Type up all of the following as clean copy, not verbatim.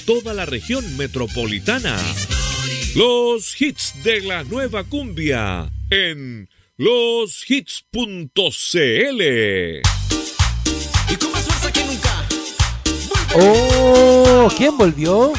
toda la región metropolitana. Los hits de la nueva cumbia en loshits.cl. Y con más fuerza que nunca. ¡Oh! ¿Quién volvió?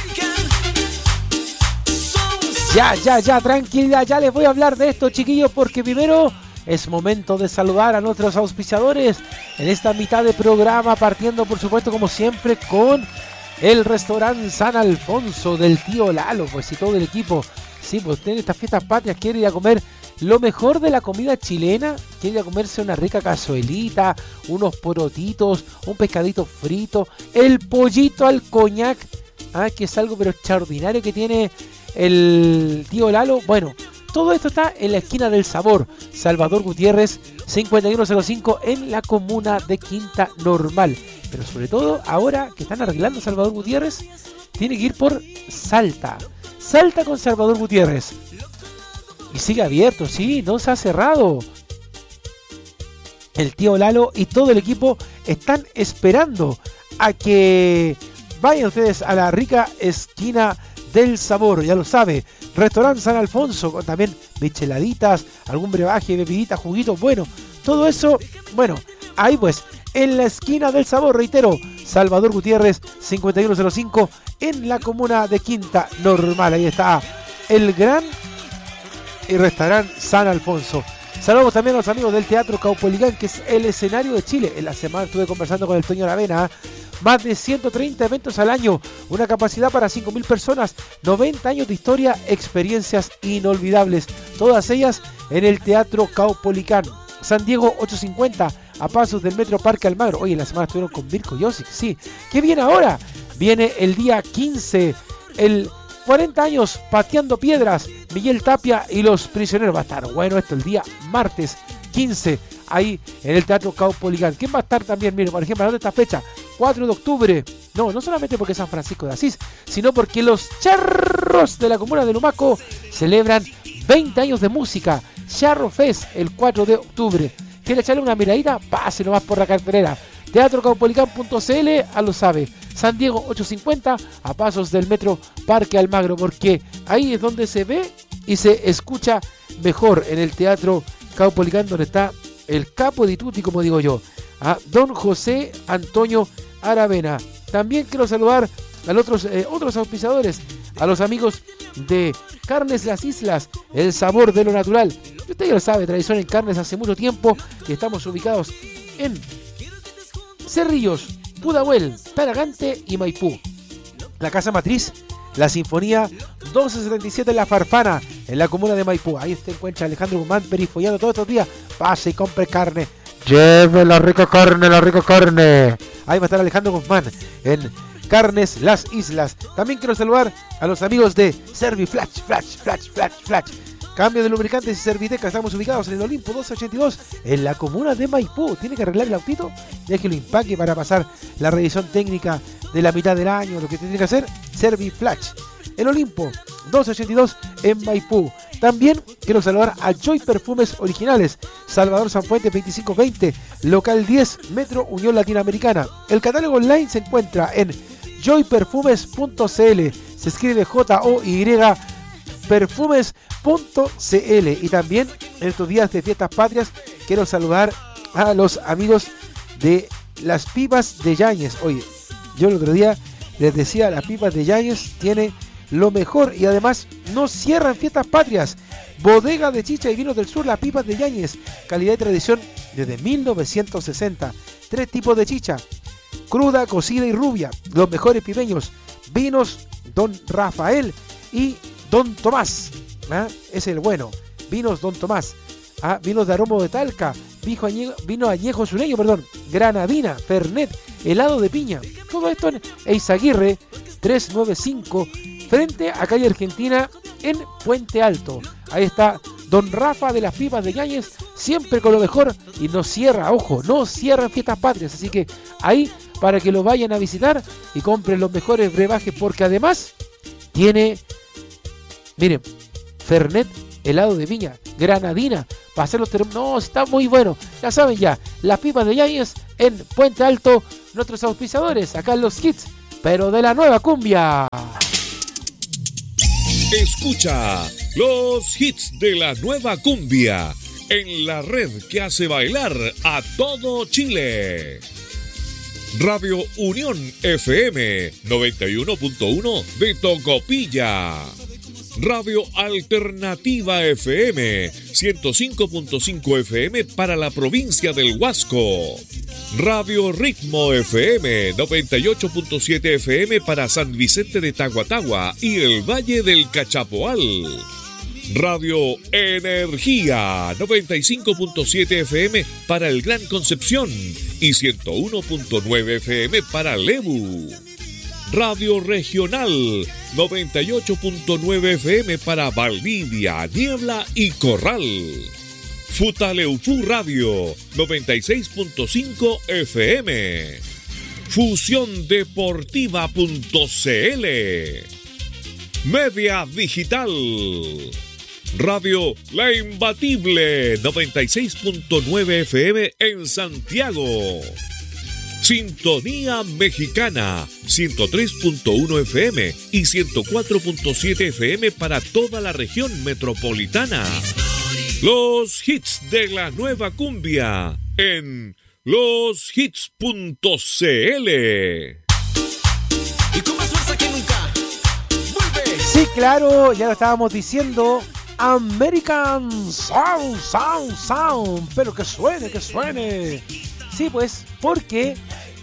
Ya, tranquilidad, ya les voy a hablar de esto, chiquillos, porque primero es momento de saludar a nuestros auspiciadores en esta mitad de programa, partiendo, por supuesto, como siempre, con el restaurante San Alfonso del tío Lalo, pues, y todo el equipo. Sí, pues usted en estas fiestas patrias quiere ir a comer lo mejor de la comida chilena, quiere ir a comerse una rica cazuelita, unos porotitos, un pescadito frito, el pollito al coñac, que es algo pero extraordinario que tiene el tío Lalo. Bueno, todo esto está en la esquina del sabor, Salvador Gutiérrez 5105, en la comuna de Quinta Normal. Pero sobre todo, ahora que están arreglando Salvador Gutiérrez, tiene que ir por Salta con Salvador Gutiérrez. Y sigue abierto, sí, no se ha cerrado. El tío Lalo y todo el equipo están esperando a que vayan ustedes a la rica esquina del sabor, ya lo sabe. Restaurante San Alfonso, con también micheladitas, algún brebaje, bebiditas, juguitos, bueno, todo eso, bueno, ahí pues, en la esquina del sabor, reitero, Salvador Gutiérrez 5105, en la comuna de Quinta Normal. Ahí está el gran restaurante San Alfonso. Saludamos también a los amigos del Teatro Caupolicán, que es el escenario de Chile. En la semana estuve conversando con el Toño Aravena. Más de 130 eventos al año, una capacidad para 5.000 personas, 90 años de historia, experiencias inolvidables, todas ellas en el Teatro Caupolicán. San Diego 850, a pasos del Metro Parque Almagro. Oye, la semana estuvieron con Mirko Josic, sí. ¿Qué viene ahora? Viene el día 15, el 40 años pateando piedras, Miguel Tapia y los prisioneros. Va a estar bueno esto el día martes 15, ahí en el Teatro Caupolicán. ¿Quién va a estar también? Mire, por ejemplo, ¿dónde esta fecha? 4 de octubre. No solamente porque es San Francisco de Asís, sino porque los charros de la comuna de Lumaco celebran 20 años de música. Charro Fest el 4 de octubre. ¿Quiere echarle una miradita? Pase nomás por la cartelera. teatrocaupolicán.cl, a lo sabe. San Diego 850, a pasos del Metro Parque Almagro, porque ahí es donde se ve y se escucha mejor, en el Teatro Caupolicán, donde está el capo di tutti, como digo yo, a don José Antonio Aravena. También quiero saludar a los otros auspiciadores, a los amigos de Carnes Las Islas, el sabor de lo natural. Usted ya lo sabe, tradición en carnes hace mucho tiempo, que estamos ubicados en Cerrillos, Pudahuel, Taragante y Maipú. La casa matriz, la Sinfonía 1277 en La Farfana, en la comuna de Maipú. Ahí usted encuentra a Alejandro Guzmán perifollando todos estos días. Pase y compre carne. Lleve la rica carne, la rica carne. Ahí va a estar Alejandro Guzmán en Carnes Las Islas. También quiero saludar a los amigos de Serviflash, Flash. Cambio de lubricantes y Serviteca. Estamos ubicados en el Olimpo 1282, en la comuna de Maipú. Tiene que arreglar el autito, déjelo empaque para pasar la revisión técnica de la mitad del año. Lo que tiene que hacer, Serviflash. El Olimpo 1282 en Maipú. También quiero saludar a Joy Perfumes Originales, Salvador Sanfuente 2520, local 10, Metro Unión Latinoamericana. El catálogo online se encuentra en joyperfumes.cl. Se escribe J-O-Y perfumes.cl. Y también en estos días de fiestas patrias quiero saludar a los amigos de las pipas de Yáñez. Oye, yo el otro día les decía, las pipas de Yáñez tiene lo mejor y además no cierran fiestas patrias. Bodega de chicha y vinos del sur, las pipas de Yáñez, calidad y tradición desde 1960. 3 tipos de chicha: cruda, cocida y rubia. Los mejores pipeños, vinos Don Rafael y Don Tomás, es el bueno. Vinos Don Tomás, vinos de aroma de Talca, vino añejo sureño, granadina, fernet, helado de piña. Todo esto en Eizaguirre 395, frente a calle Argentina, en Puente Alto. Ahí está Don Rafa de las pipas de Yáñez, siempre con lo mejor, y no cierra, ojo, no cierran fiestas patrias. Así que ahí, para que lo vayan a visitar y compren los mejores brebajes, porque además tiene, miren, fernet, helado de viña, granadina, para hacer los no, está muy bueno. Ya saben ya, las pipas de Yáñez en Puente Alto, nuestros auspiciadores, acá en los hits pero de la nueva cumbia. Escucha los hits de la nueva cumbia en la red que hace bailar a todo Chile. Radio Unión FM 91.1 de Tocopilla. Radio Alternativa FM 105.5 FM para la provincia del Huasco. Radio Ritmo FM 98.7 FM para San Vicente de Tahuatahua y el Valle del Cachapoal. Radio Energía 95.7 FM para el Gran Concepción y 101.9 FM para Lebu. Radio Regional 98.9 FM para Valdivia, Niebla y Corral. Futaleufú Radio 96.5 FM. Fusión Deportiva.cl. Media Digital. Radio La Imbatible 96.9 FM en Santiago. Sintonía Mexicana 103.1 FM y 104.7 FM para toda la región metropolitana. Los hits de la nueva cumbia en loshits.cl. Y con más fuerza que nunca. ¡Vuelve! Sí, claro, ya lo estábamos diciendo. American Sound. Pero que suene. Sí, pues, porque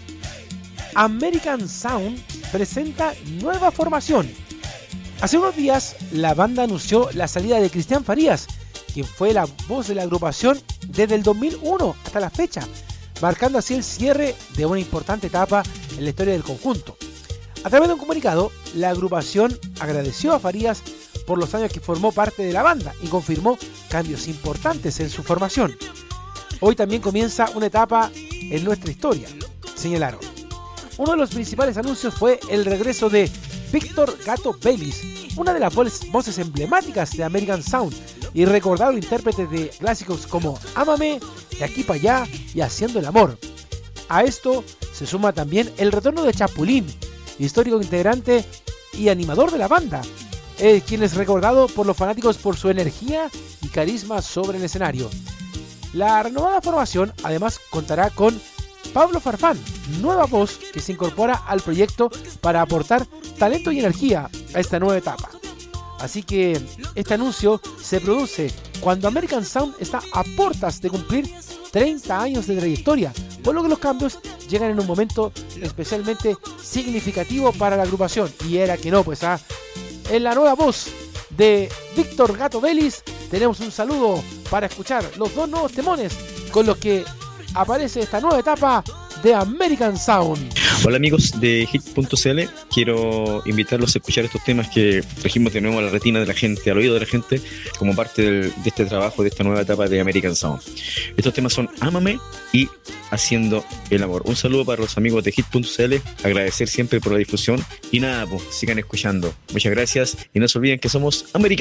American Sound presenta nueva formación. Hace unos días la banda anunció la salida de Cristian Farías, quien fue la voz de la agrupación desde el 2001 hasta la fecha, marcando así el cierre de una importante etapa en la historia del conjunto. A través de un comunicado, la agrupación agradeció a Farías por los años que formó parte de la banda y confirmó cambios importantes en su formación. Hoy también comienza una etapa en nuestra historia, señalaron. Uno de los principales anuncios fue el regreso de Víctor Gato Vélez, una de las voces emblemáticas de American Sound y recordado intérprete de clásicos como Ámame, De Aquí para Allá y Haciendo el Amor. A esto se suma también el retorno de Chapulín, histórico integrante y animador de la banda, quien es recordado por los fanáticos por su energía y carisma sobre el escenario. La renovada formación además contará con Pablo Farfán, nueva voz que se incorpora al proyecto para aportar talento y energía a esta nueva etapa. Así que este anuncio se produce cuando American Sound está a puertas de cumplir 30 años de trayectoria, por lo que los cambios llegan en un momento especialmente significativo para la agrupación. Y era que no, pues en la nueva voz de Víctor Gato Vélez tenemos un saludo para escuchar los dos nuevos temones con los que aparece esta nueva etapa de American Sound. Hola amigos de hit.cl, quiero invitarlos a escuchar estos temas que trajimos de nuevo a la retina de la gente, al oído de la gente, como parte de este trabajo, de esta nueva etapa de American Sound. Estos temas son Ámame y Haciendo el Amor. Un saludo para los amigos de hit.cl, agradecer siempre por la difusión y nada, pues sigan escuchando. Muchas gracias y no se olviden que somos American.